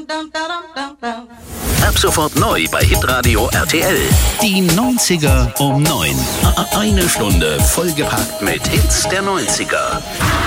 Ab sofort neu bei Hitradio RTL. Die 90er um 9. Eine Stunde vollgepackt mit Hits der 90er.